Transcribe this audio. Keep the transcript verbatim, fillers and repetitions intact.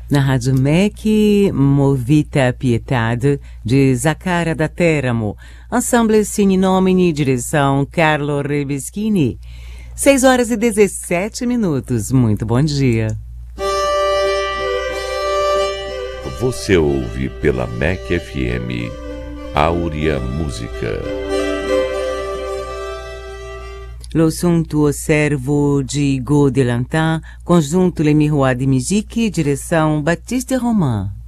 Na Rádio M E C, Movita Pietade, de Zaccara da Teramo, Ensemble Sine Nomini, direção Carlo Rebeschini. seis horas e dezessete minutos. Muito bom dia. Você ouve pela M E C F M, Áurea Música. Lo Suntuo Servo de Gaud Delantin, conjunto Le Miroir de Musique, direção Baptiste Romain.